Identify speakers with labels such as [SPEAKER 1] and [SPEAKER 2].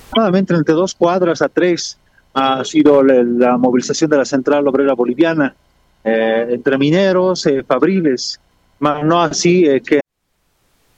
[SPEAKER 1] aproximadamente entre 2 cuadras a 3 ha sido la movilización de la Central Obrera Boliviana entre mineros, fabriles, más no así que